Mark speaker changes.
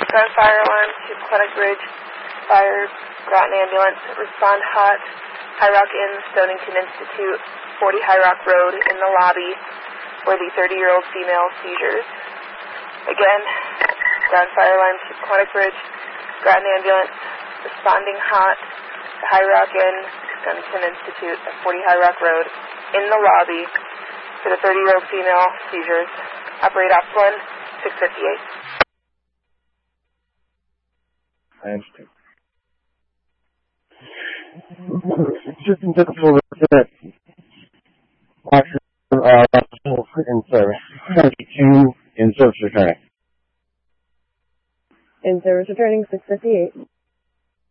Speaker 1: Fire alarm to Clinic Bridge. Fire, Groton ambulance. Respond hot. High Rock Inn, Stonington Institute, 40 High Rock Road, in the lobby, where the 30-year-old female seizures. Again, Ground Fire alarm to Clinic Bridge. Groton ambulance. Responding hot to High Rock Inn, Stonington Institute, 40 High Rock Road, in the lobby, for the 30-year-old female seizures. Operate Ops 1, 658.
Speaker 2: I understand. System typical represent in service. 72 in service returning.
Speaker 3: In service returning 658.